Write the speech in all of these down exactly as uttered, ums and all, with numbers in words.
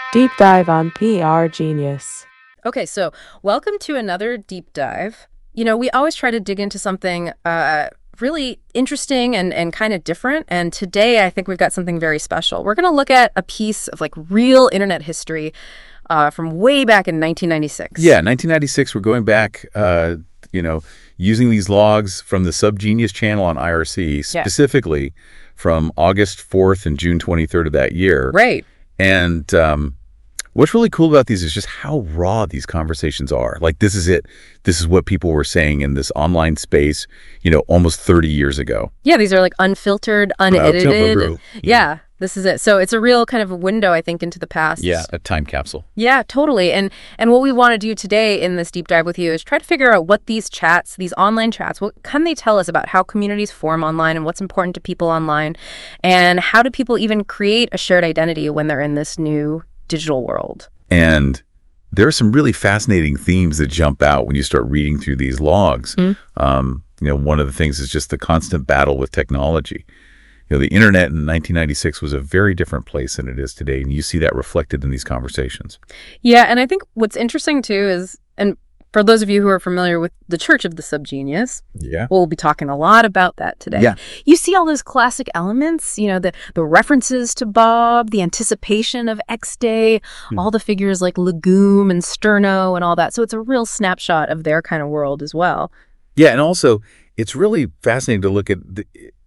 Deep dive on P R Genius. Okay, so welcome to another deep dive. You know, we always try to dig into something uh, really interesting and, and kind of different. And today I think we've got something very special. We're going to look at a piece of like real internet history uh, from way back in nineteen ninety-six. Yeah, nineteen ninety-six, we're going back, uh, you know, using these logs from the Subgenius channel on I R C, specifically yeah. from August fourth and June twenty-third of that year. Right. And um, what's really cool about these is just how raw these conversations are. Like, this is it. This is what people were saying in this online space, you know, almost thirty years ago. Yeah, these are like unfiltered, unedited. Uh, yeah. yeah, this is it. So it's a real kind of a window, I think, into the past. Yeah, a time capsule. Yeah, totally. And and what we want to do today in this deep dive with you is try to figure out what these chats, these online chats, what can they tell us about how communities form online and what's important to people online, and how do people even create a shared identity when they're in this new digital world. And there are some really fascinating themes that jump out when you start reading through these logs. Mm. Um, you know, one of the things is just the constant battle with technology. You know, the internet in nineteen ninety-six was a very different place than it is today, and you see that reflected in these conversations. Yeah, and I think what's interesting too is, and for those of you who are familiar with the Church of the Subgenius, yeah, we'll be talking a lot about that today. Yeah. You see all those classic elements, you know, the, the references to Bob, the anticipation of X-Day, hmm. all the figures like Legume and Sterno and all that. So it's a real snapshot of their kind of world as well. Yeah, and also it's really fascinating to look at the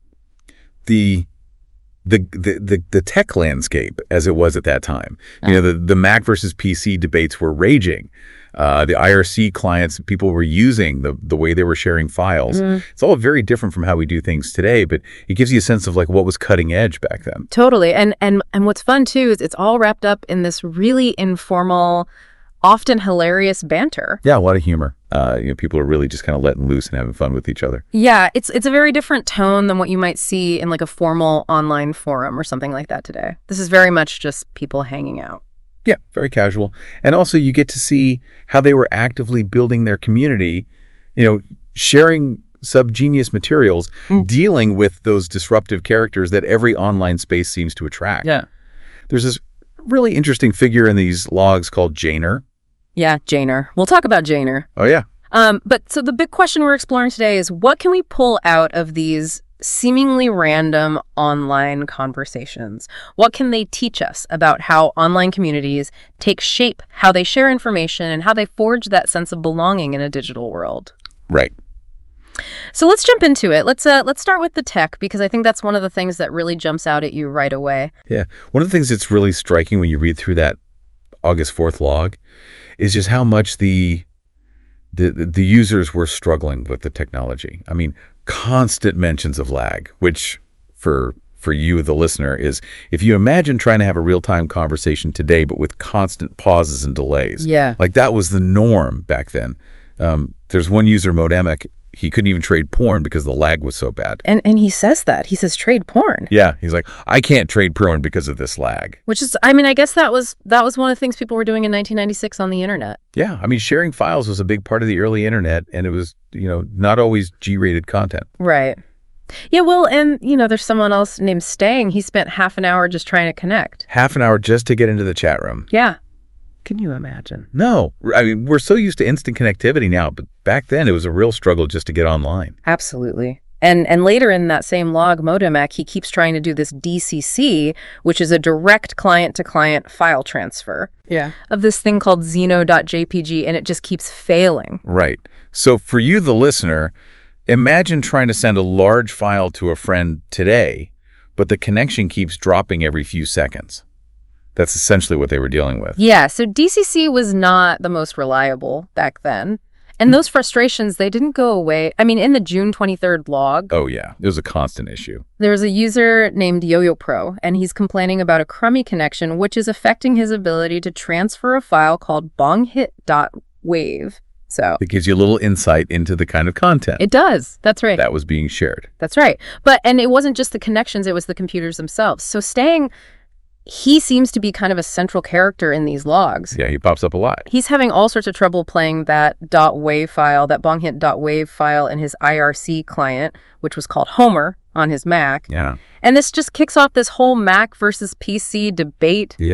the the the, the, the tech landscape as it was at that time. You oh. know, the, the Mac versus P C debates were raging. Uh, the I R C clients, people were using the the way they were sharing files. Mm. It's all very different from how we do things today, but it gives you a sense of like what was cutting edge back then. Totally. And and and what's fun too is it's all wrapped up in this really informal, often hilarious banter. Yeah, a lot of humor. Uh, you know, people are really just kind of letting loose and having fun with each other. Yeah, it's it's a very different tone than what you might see in like a formal online forum or something like that today. This is very much just people hanging out. Yeah, very casual. And also you get to see how they were actively building their community, you know, sharing Subgenius materials, mm. dealing with those disruptive characters that every online space seems to attract. Yeah. There's this really interesting figure in these logs called Janer. Yeah, Janer. We'll talk about Janer. Oh, yeah. Um, but so the big question we're exploring today is what can we pull out of these seemingly random online conversations? What can they teach us about how online communities take shape, how they share information, and how they forge that sense of belonging in a digital world? Right. So let's jump into it. Let's uh, let's start with the tech, because I think that's one of the things that really jumps out at you right away. Yeah. One of the things that's really striking when you read through that August fourth log is just how much the the the users were struggling with the technology. I mean, constant mentions of lag, which for for you, the listener, is if you imagine trying to have a real-time conversation today, but with constant pauses and delays. Yeah. Like that was the norm back then. Um, there's one user, Modemic, he couldn't even trade porn because the lag was so bad. And and he says that. He says trade porn. Yeah. He's like, I can't trade porn because of this lag. Which is, I mean, I guess that was that was one of the things people were doing in nineteen ninety-six on the internet. Yeah. I mean, sharing files was a big part of the early internet, and it was, you know, not always G-rated content. Right. Yeah, well, and, you know, there's someone else named Stang. He spent half an hour just trying to connect. Half an hour just to get into the chat room. Yeah. Can you imagine? No. I mean, we're so used to instant connectivity now, but back then it was a real struggle just to get online. Absolutely. And and later in that same log, Modemac, he keeps trying to do this D C C, which is a direct client-to-client file transfer. Yeah. Of this thing called Xeno dot J P G, and it just keeps failing. Right. So for you, the listener, imagine trying to send a large file to a friend today, but the connection keeps dropping every few seconds. That's essentially what they were dealing with. Yeah, so D C C was not the most reliable back then. And those frustrations, they didn't go away. I mean, in the June twenty-third log. Oh, yeah. It was a constant issue. There was a user named Yo-Yo Pro, and he's complaining about a crummy connection, which is affecting his ability to transfer a file called bonghit dot wave. So it gives you a little insight into the kind of content. It does. That's right. That was being shared. That's right. But, and it wasn't just the connections, it was the computers themselves. So Stang, he seems to be kind of a central character in these logs. Yeah, he pops up a lot. He's having all sorts of trouble playing that .wav file, that bonghit dot wave file in his I R C client, which was called Homer on his Mac. Yeah. And this just kicks off this whole Mac versus P C debate. Yeah.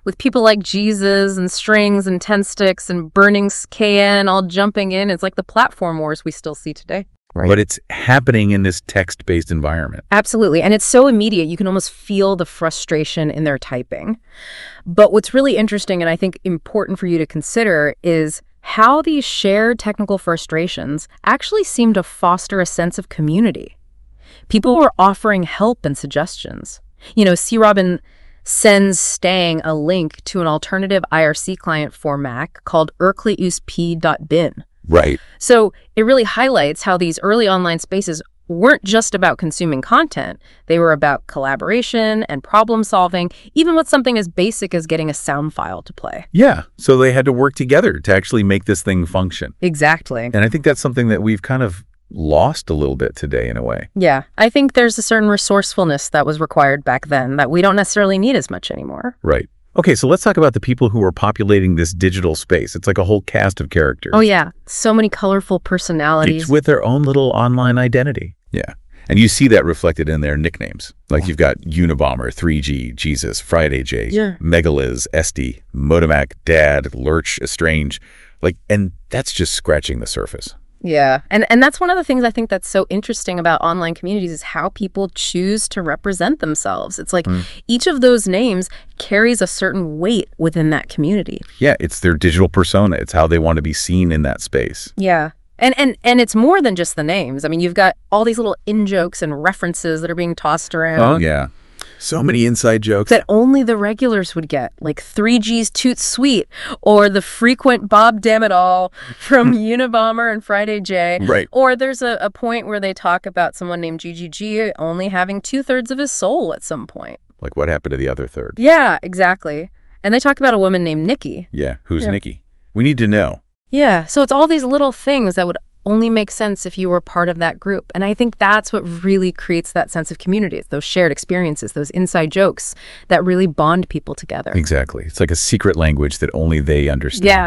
with people like Jesus and Strings and Ten Sticks and Burning K N all jumping in. It's like the platform wars we still see today. Right. But it's happening in this text-based environment. Absolutely. And it's so immediate. You can almost feel the frustration in their typing. But what's really interesting and I think important for you to consider is how these shared technical frustrations actually seem to foster a sense of community. People were offering help and suggestions. You know, C. Robin sends Stang a link to an alternative I R C client for Mac called ercleus p dot bin. Right. So it really highlights how these early online spaces weren't just about consuming content. They were about collaboration and problem solving, even with something as basic as getting a sound file to play. Yeah. So they had to work together to actually make this thing function. Exactly. And I think that's something that we've kind of lost a little bit today in a way. Yeah. I think there's a certain resourcefulness that was required back then that we don't necessarily need as much anymore. Right. Okay, so let's talk about the people who are populating this digital space. It's like a whole cast of characters. Oh, yeah. So many colorful personalities. Each with their own little online identity. Yeah. And you see that reflected in their nicknames. Like you've got Unabomber, three G, Jesus, Friday J, Yeah. Megaliz, Esty, Motomac, Dad, Lurch, Estrange. Like, and that's just scratching the surface. Yeah. And and that's one of the things I think that's so interesting about online communities is how people choose to represent themselves. It's like Mm. each of those names carries a certain weight within that community. Yeah, it's their digital persona. It's how they want to be seen in that space. Yeah. And and and it's more than just the names. I mean, you've got all these little in-jokes and references that are being tossed around. Oh, yeah. So many inside jokes. That only the regulars would get, like three G's Toot Sweet, or the frequent Bob Dammit-all from Unabomber and Friday J. Right. Or there's a, a point where they talk about someone named G G G only having two-thirds of his soul at some point. Like what happened to the other third? Yeah, exactly. And they talk about a woman named Nikki. Yeah, who's Yeah. Nikki? We need to know. Yeah, so it's all these little things that would only make sense if you were part of that group. And I think that's what really creates that sense of community. It's those shared experiences, those inside jokes that really bond people together. Exactly. It's like a secret language that only they understand. Yeah.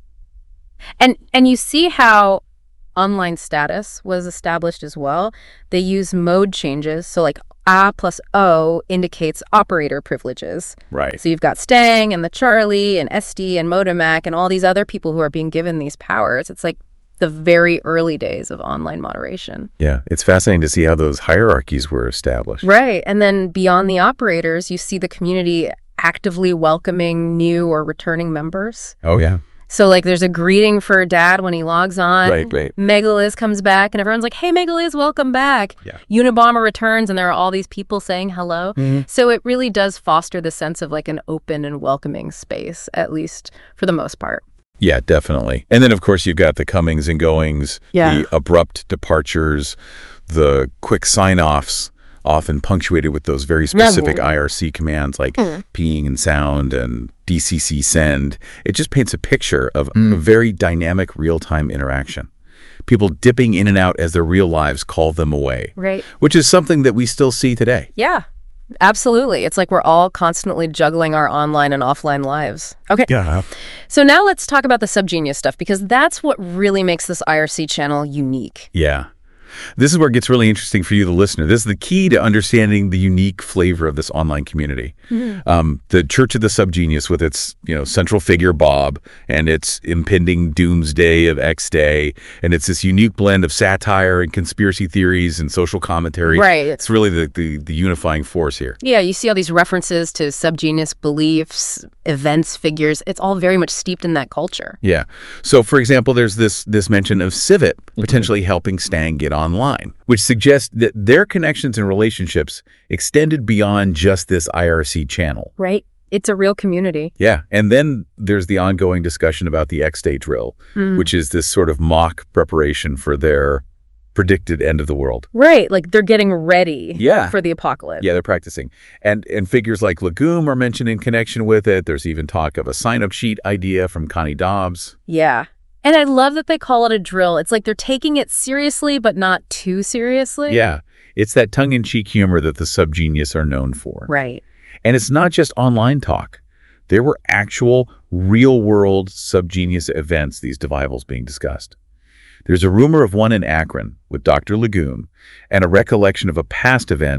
And and you see how online status was established as well. They use mode changes. So like A plus O indicates operator privileges. Right. So you've got Stang and the Charlie and Esty and Motomac and all these other people who are being given these powers. It's like the very early days of online moderation. Yeah. It's fascinating to see how those hierarchies were established. Right. And then beyond the operators, you see the community actively welcoming new or returning members. Oh, yeah. So like there's a greeting for Dad when he logs on. Right, right. Megaliz comes back and everyone's like, hey, Megaliz, welcome back. Yeah. Unabomber returns and there are all these people saying hello. Mhm. So it really does foster the sense of like an open and welcoming space, at least for the most part. Yeah, definitely. And then, of course, you've got the comings and goings, Yeah. the abrupt departures, the quick sign-offs, often punctuated with those very specific I R C commands like Mm. peeing and sound and D C C send. It just paints a picture of a very dynamic real-time interaction. People dipping in and out as their real lives call them away, Right. which is something that we still see today. Yeah, absolutely. It's like we're all constantly juggling our online and offline lives. Okay. Yeah. So now let's talk about the Subgenius stuff because that's what really makes this I R C channel unique. Yeah. This is where it gets really interesting for you, the listener. This is the key to understanding the unique flavor of this online community. Mm-hmm. Um, the Church of the Subgenius with its, you know, central figure, Bob, and its impending doomsday of X Day, and it's this unique blend of satire and conspiracy theories and social commentary. Right. It's really the, the, the unifying force here. Yeah, you see all these references to subgenius beliefs, events, figures. It's all very much steeped in that culture. Yeah. So, for example, there's this this mention of Civet potentially helping Stang get online, which suggests that their connections and relationships extended beyond just this I R C channel. Right. It's a real community. Yeah. And then there's the ongoing discussion about the X-Day drill, Mm. which is this sort of mock preparation for their predicted end of the world. Right. Like they're getting ready Yeah. for the apocalypse. Yeah, they're practicing. And and figures like Legume are mentioned in connection with it. There's even talk of a sign-up sheet idea from Connie Dobbs. Yeah. And I love that they call it a drill. It's like they're taking it seriously, but not too seriously. Yeah. It's that tongue-in-cheek humor that the Subgenius are known for. Right. And it's not just online talk. There were actual, real-world Subgenius events, these devivals being discussed. There's a rumor of one in Akron with Doctor Legume and a recollection of a past event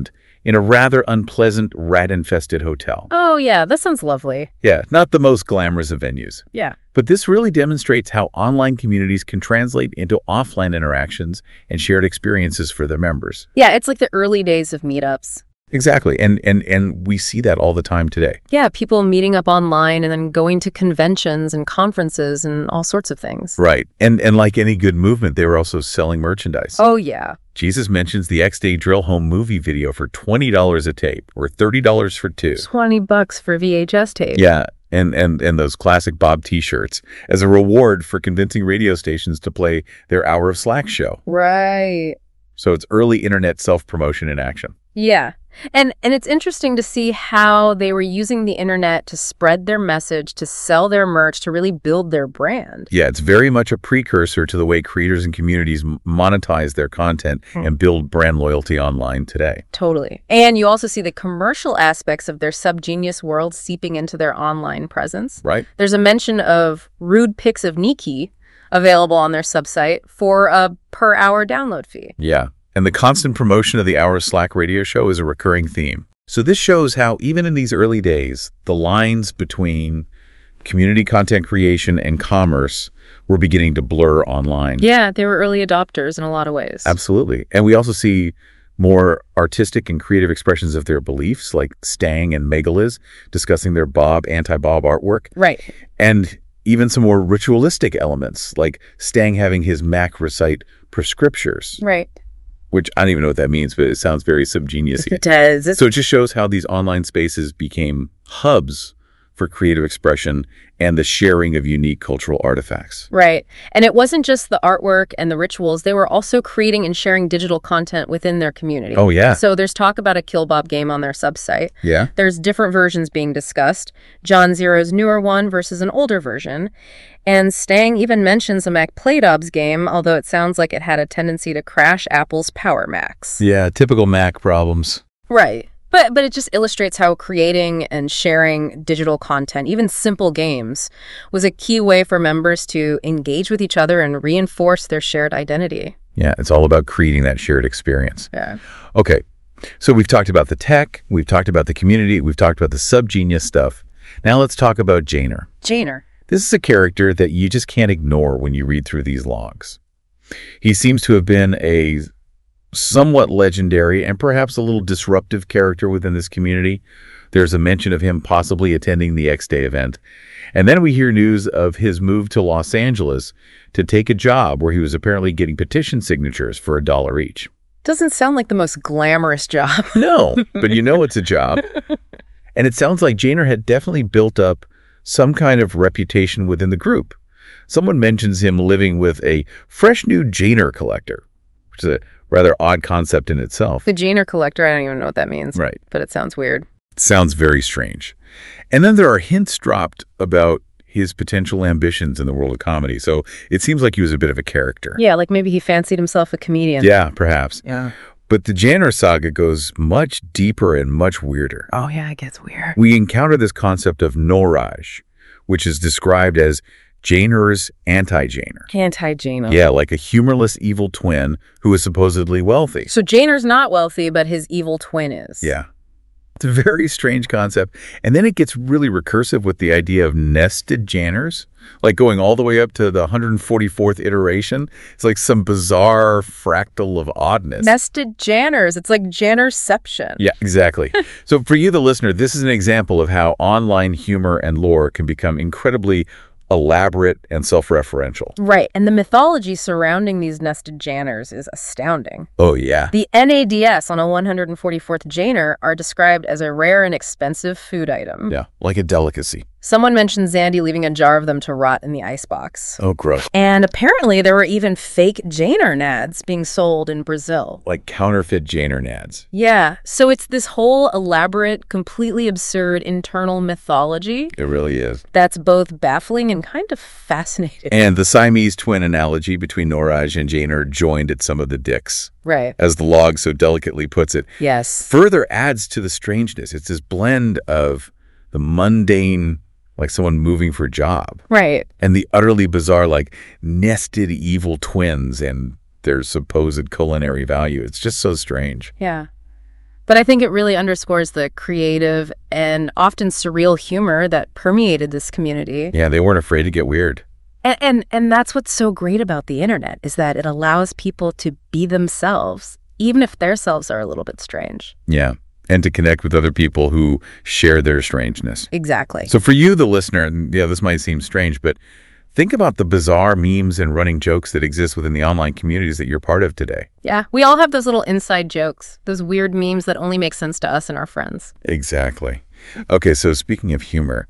in a rather unpleasant, rat-infested hotel. Oh, yeah, that sounds lovely. Yeah, not the most glamorous of venues. Yeah. But this really demonstrates how online communities can translate into offline interactions and shared experiences for their members. Yeah, it's like the early days of meetups. Exactly. And and and we see that all the time today. Yeah, people meeting up online and then going to conventions and conferences and all sorts of things. Right. And and like any good movement, they were also selling merchandise. Oh, yeah. Jesus mentions the X-Day Drill Home movie video for twenty dollars a tape, or thirty dollars for two. twenty bucks for V H S tape. Yeah. And, and and those classic Bob t-shirts as a reward for convincing radio stations to play their Hour of Slack show. Right. So it's early internet self-promotion in action. Yeah. And and it's interesting to see how they were using the internet to spread their message, to sell their merch, to really build their brand. Yeah, it's very much a precursor to the way creators and communities m- monetize their content Hmm. and build brand loyalty online today. Totally. And you also see the commercial aspects of their subgenius world seeping into their online presence. Right? There's a mention of rude pics of Nikki available on their subsite for a per hour download fee. Yeah. And the constant promotion of the Hour of Slack radio show is a recurring theme. So this shows how, even in these early days, the lines between community content creation and commerce were beginning to blur online. Yeah, they were early adopters in a lot of ways. Absolutely. And we also see more artistic and creative expressions of their beliefs, like Stang and Megaliz discussing their Bob, anti-Bob artwork. Right. And even some more ritualistic elements, like Stang having his Mac recite prescriptures, Right. which I don't even know what that means, but it sounds very subgenius-y. It does. It's So it just shows how these online spaces became hubs for creative expression and the sharing of unique cultural artifacts. Right. And it wasn't just the artwork and the rituals. They were also creating and sharing digital content within their community. Oh, yeah. So there's talk about a Kill Bob game on their subsite. Yeah? There's different versions being discussed. John Zero's newer one versus an older version. And Stang even mentions a Mac Playdobs game, although it sounds like it had a tendency to crash Apple's Power Macs. Yeah, typical Mac problems. Right. But but it just illustrates how creating and sharing digital content, even simple games, was a key way for members to engage with each other and reinforce their shared identity. Yeah, it's all about creating that shared experience. Yeah. Okay, so we've talked about the tech, we've talked about the community, we've talked about the subgenius stuff. Now let's talk about Janer. Janer. This is a character that you just can't ignore when you read through these logs. He seems to have been a somewhat legendary and perhaps a little disruptive character within this community. There's a mention of him possibly attending the X-Day event. And then we hear news of his move to Los Angeles to take a job where he was apparently getting petition signatures for a dollar each. Doesn't sound like the most glamorous job. No, but you know it's a job. And it sounds like Janer had definitely built up some kind of reputation within the group. Someone mentions him living with a fresh new Janer collector, which is a rather odd concept in itself. The Janer collector, I don't even know what that means. Right. But it sounds weird. Sounds very strange. And then there are hints dropped about his potential ambitions in the world of comedy. So it seems like he was a bit of a character. Yeah, like maybe he fancied himself a comedian. Yeah, perhaps. Yeah. But the Janer saga goes much deeper and much weirder. Oh, yeah, it gets weird. We encounter this concept of Noraj, which is described as Janer's anti-Janer. Anti-Janer. Yeah, like a humorless evil twin who is supposedly wealthy. So Janer's not wealthy, but his evil twin is. Yeah. It's a very strange concept. And then it gets really recursive with the idea of nested Janers, like going all the way up to the one hundred forty-fourth iteration. It's like some bizarre fractal of oddness. Nested Janers. It's like Janerception. Yeah, exactly. So for you, the listener, this is an example of how online humor and lore can become incredibly elaborate and self-referential. Right. And the mythology surrounding these nested Janers is astounding. Oh, yeah. The N A D S on a one hundred forty-fourth Janer are described as a rare and expensive food item. Yeah, like a delicacy. Someone mentioned Zandy leaving a jar of them to rot in the icebox. Oh, gross. And apparently there were even fake Janer nads being sold in Brazil. Like counterfeit Janer nads. Yeah. So it's this whole elaborate, completely absurd internal mythology It really is. that's both baffling and kind of fascinating. And the Siamese twin analogy between Noraj and Janer joined at some of the dicks, Right. as the log so delicately puts it, Yes. further adds to the strangeness. It's this blend of the mundane, like someone moving for a job, Right. and the utterly bizarre, like nested evil twins and their supposed culinary value. It's just so strange. Yeah. But I think it really underscores the creative and often surreal humor that permeated this community. Yeah, they weren't afraid to get weird. And, and and that's what's so great about the internet, is that it allows people to be themselves, even if their selves are a little bit strange. Yeah, and to connect with other people who share their strangeness. Exactly. So for you, the listener, and yeah, this might seem strange, but think about the bizarre memes and running jokes that exist within the online communities that you're part of today. Yeah, we all have those little inside jokes, those weird memes that only make sense to us and our friends. Exactly. Okay, so speaking of humor,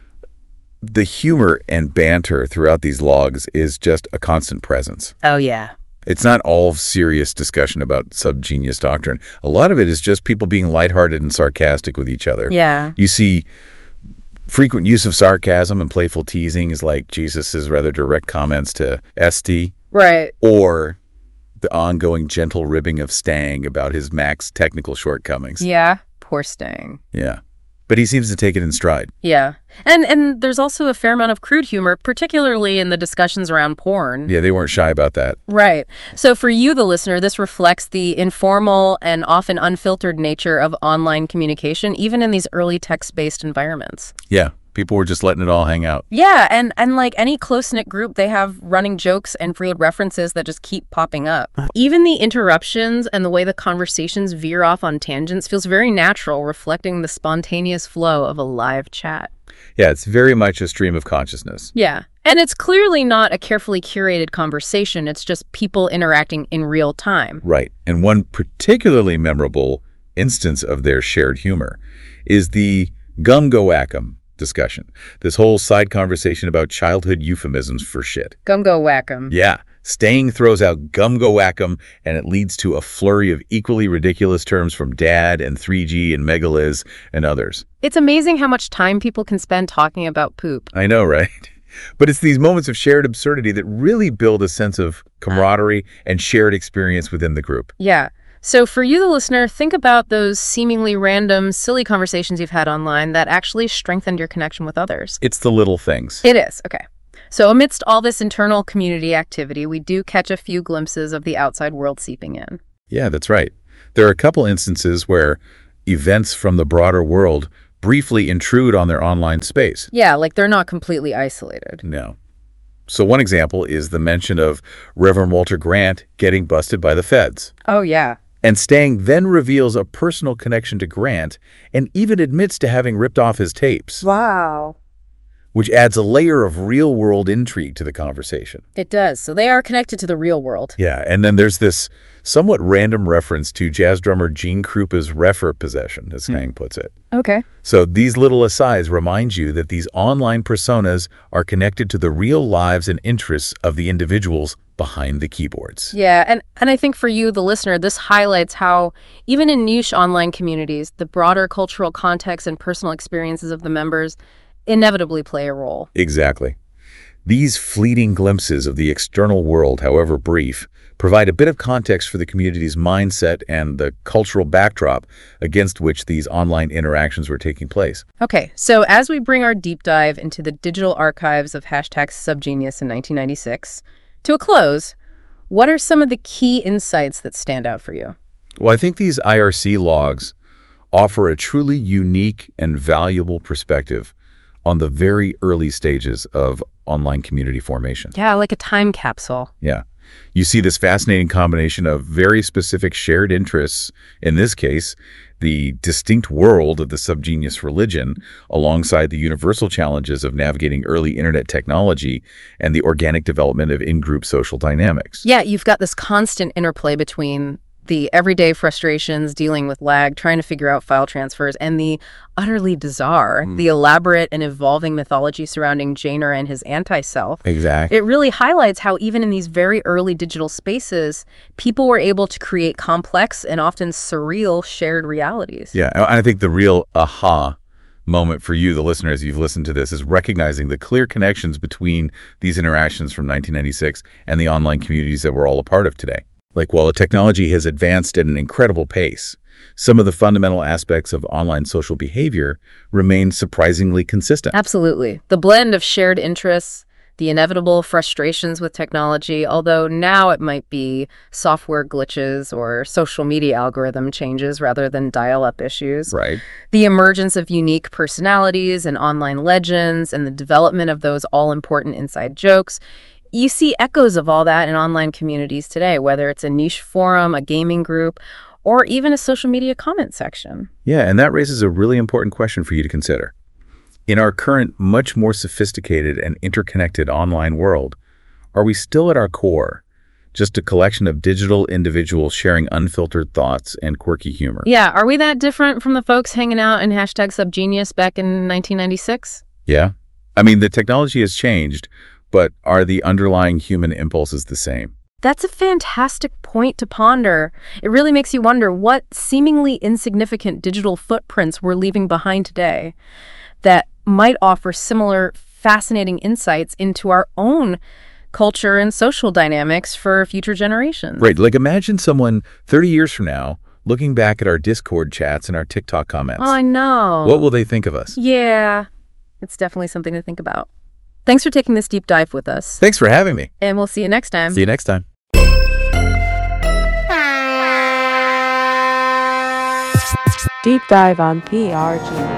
the humor and banter throughout these logs is just a constant presence. Oh, yeah. It's not all serious discussion about subgenius doctrine. A lot of it is just people being lighthearted and sarcastic with each other. Yeah. You see frequent use of sarcasm and playful teasing is like Jesus's rather direct comments to Esty, Right. or the ongoing gentle ribbing of Stang about his Mac's technical shortcomings. Yeah. Poor Stang. Yeah. But he seems to take it in stride. Yeah. And and there's also a fair amount of crude humor, particularly in the discussions around porn. Yeah, they weren't shy about that. Right. So for you, the listener, this reflects the informal and often unfiltered nature of online communication, even in these early text-based environments. Yeah, people were just letting it all hang out. Yeah, and, and like any close-knit group, they have running jokes and weird references that just keep popping up. Even the interruptions and the way the conversations veer off on tangents feels very natural, reflecting the spontaneous flow of a live chat. Yeah, it's very much a stream of consciousness. Yeah. And it's clearly not a carefully curated conversation. It's just people interacting in real time. Right. And one particularly memorable instance of their shared humor is the gum-go-whack-em discussion. This whole side conversation about childhood euphemisms for shit. Gum go whack 'em. Yeah. Stang throws out gum-go-whack-em, and it leads to a flurry of equally ridiculous terms from Dad and three G and Megaliz and others. It's amazing how much time people can spend talking about poop. I know, right? But it's these moments of shared absurdity that really build a sense of camaraderie and shared experience within the group. Yeah. So for you, the listener, think about those seemingly random, silly conversations you've had online that actually strengthened your connection with others. It's the little things. It is. Okay. So amidst all this internal community activity, we do catch a few glimpses of the outside world seeping in. Yeah, that's right. There are a couple instances where events from the broader world briefly intrude on their online space. Yeah, like they're not completely isolated. No. So one example is the mention of Reverend Walter Grant getting busted by the feds. Oh, yeah. And Stang then reveals a personal connection to Grant and even admits to having ripped off his tapes. Wow. Which adds a layer of real-world intrigue to the conversation. It does. So they are connected to the real world. Yeah, and then there's this somewhat random reference to jazz drummer Gene Krupa's refer possession, as Stang puts it. Okay. So these little asides remind you that these online personas are connected to the real lives and interests of the individuals behind the keyboards. Yeah, and, and I think for you, the listener, this highlights how, even in niche online communities, the broader cultural context and personal experiences of the members inevitably play a role. Exactly. These fleeting glimpses of the external world, however brief, provide a bit of context for the community's mindset and the cultural backdrop against which these online interactions were taking place. Okay, so as we bring our deep dive into the digital archives of hashtag Subgenius in nineteen ninety-six to a close, what are some of the key insights that stand out for you? Well, I think these I R C logs offer a truly unique and valuable perspective on the very early stages of online community formation. Yeah, like a time capsule. Yeah. You see this fascinating combination of very specific shared interests, in this case, the distinct world of the subgenius religion, alongside the universal challenges of navigating early internet technology and the organic development of in-group social dynamics. Yeah, you've got this constant interplay between the everyday frustrations dealing with lag, trying to figure out file transfers, and the utterly bizarre, mm. the elaborate and evolving mythology surrounding Janer and his anti-self. Exactly. It really highlights how even in these very early digital spaces, people were able to create complex and often surreal shared realities. Yeah, and I think the real aha moment for you, the listener, as you've listened to this, is recognizing the clear connections between these interactions from nineteen ninety-six and the online communities that we're all a part of today. Like, while the technology has advanced at an incredible pace, some of the fundamental aspects of online social behavior remain surprisingly consistent. Absolutely. The blend of shared interests, the inevitable frustrations with technology, although now it might be software glitches or social media algorithm changes rather than dial-up issues. Right. The emergence of unique personalities and online legends and the development of those all-important inside jokes. You see echoes of all that in online communities today, whether it's a niche forum, a gaming group, or even a social media comment section. Yeah, and that raises a really important question for you to consider. In our current, much more sophisticated and interconnected online world, are we still at our core just a collection of digital individuals sharing unfiltered thoughts and quirky humor? Yeah, are we that different from the folks hanging out in hashtag Subgenius back in nineteen ninety-six? Yeah. I mean, the technology has changed, but are the underlying human impulses the same? That's a fantastic point to ponder. It really makes you wonder what seemingly insignificant digital footprints we're leaving behind today that might offer similar fascinating insights into our own culture and social dynamics for future generations. Right. Like imagine someone thirty years from now looking back at our Discord chats and our TikTok comments. Oh, I know. What will they think of us? Yeah, it's definitely something to think about. Thanks for taking this deep dive with us. Thanks for having me. And we'll see you next time. See you next time. Deep dive on P R Genius.